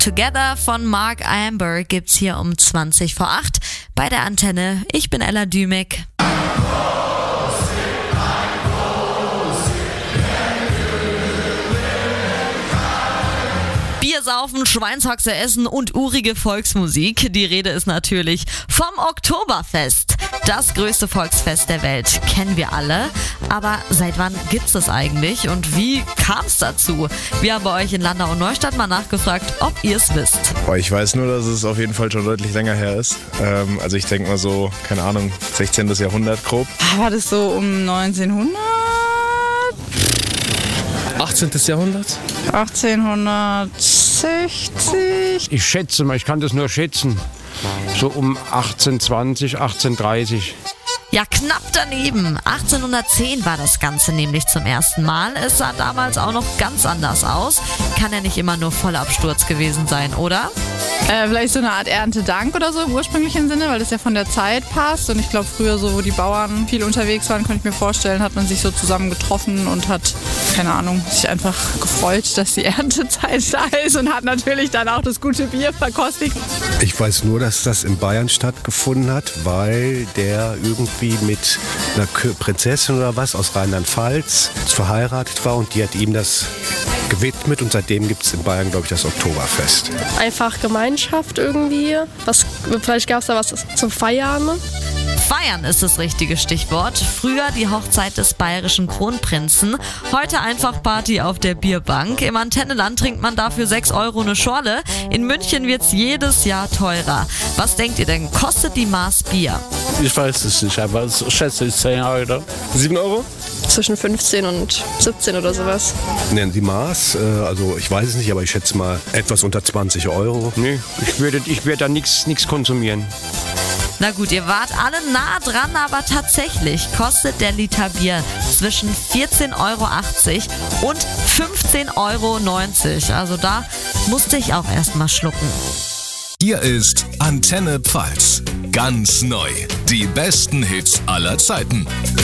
Together von Mark Amber gibt's hier um 20 vor 8 bei der Antenne. Ich bin Ella Dümek. Bier saufen, Schweinshaxe essen und urige Volksmusik. Die Rede ist natürlich vom Oktoberfest. Das größte Volksfest der Welt, kennen wir alle. Aber seit wann gibt's es eigentlich und wie kam's dazu? Wir haben bei euch in Landau und Neustadt mal nachgefragt, ob ihr es wisst. Ich weiß nur, dass es auf jeden Fall schon deutlich länger her ist. Also ich denke mal so, keine Ahnung, 16. Jahrhundert grob. War das so um 1900? 18. Jahrhundert? 1860? Ich schätze mal, ich kann das nur schätzen. So um 1820, 1830. Ja, knapp daneben. 1810 war das Ganze nämlich zum ersten Mal. Es sah damals auch noch ganz anders aus. Kann ja nicht immer nur Vollabsturz gewesen sein, oder? Vielleicht so eine Art Erntedank oder so im ursprünglichen Sinne, weil das ja von der Zeit passt. Und ich glaube, früher so, wo die Bauern viel unterwegs waren, könnte ich mir vorstellen, hat man sich so zusammen getroffen und hat, keine Ahnung, sich einfach gefreut, dass die Erntezeit da ist und hat natürlich dann auch das gute Bier verkostigt. Ich weiß nur, dass das in Bayern stattgefunden hat, weil der irgendwie mit einer Prinzessin oder was aus Rheinland-Pfalz verheiratet war und die hat ihm das gewidmet und seitdem gibt es in Bayern, glaube ich, das Oktoberfest. Einfach Gemeinschaft irgendwie. Vielleicht gab es da was zum Feiern. Feiern ist das richtige Stichwort. Früher die Hochzeit des bayerischen Kronprinzen. Heute einfach Party auf der Bierbank. Im Antennenland trinkt man dafür 6 Euro eine Schorle. In München wird's jedes Jahr teurer. Was denkt ihr denn? Kostet die Maß Bier? Ich weiß es nicht, aber ich schätze 10 Euro. 7 Euro? Zwischen 15 und 17 oder sowas. Nennen Sie Maß, also ich weiß es nicht, aber ich schätze mal etwas unter 20 Euro. Nee, ich würde da nichts konsumieren. Na gut, ihr wart alle nah dran, aber tatsächlich kostet der Liter Bier zwischen 14,80 Euro und 15,90 Euro. Also da musste ich auch erstmal schlucken. Hier ist Antenne Pfalz. Ganz neu. Die besten Hits aller Zeiten.